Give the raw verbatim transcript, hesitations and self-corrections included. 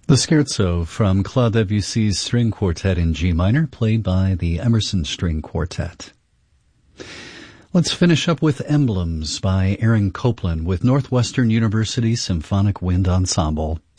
The Scherzo from Claude Debussy's String Quartet in G minor, played by the Emerson String Quartet. Let's finish up with Emblems by Aaron Copland with Northwestern University Symphonic Wind Ensemble.